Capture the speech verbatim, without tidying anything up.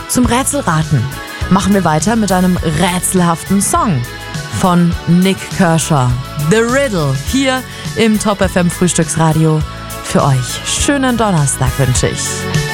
zum Rätselraten machen wir weiter mit einem rätselhaften Song von Nik Kershaw. The Riddle, hier im Top F M Frühstücksradio für euch. Schönen Donnerstag wünsche ich.